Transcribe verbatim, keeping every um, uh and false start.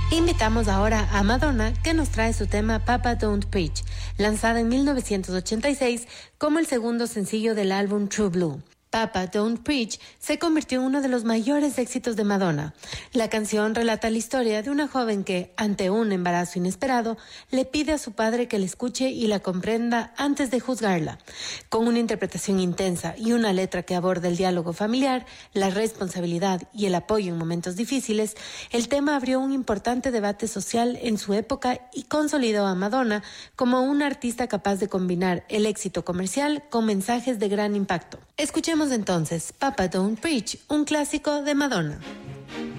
Invitamos ahora a Madonna, que nos trae su tema Papa Don't Preach, lanzada en mil novecientos ochenta y seis como el segundo sencillo del álbum True Blue. Papa Don't Preach se convirtió en uno de los mayores éxitos de Madonna. La canción relata la historia de una joven que, ante un embarazo inesperado, le pide a su padre que la escuche y la comprenda antes de juzgarla. Con una interpretación intensa y una letra que aborda el diálogo familiar, la responsabilidad y el apoyo en momentos difíciles, el tema abrió un importante debate social en su época y consolidó a Madonna como una artista capaz de combinar el éxito comercial con mensajes de gran impacto. Escuchemos entonces Papa Don't Preach, un clásico de Madonna.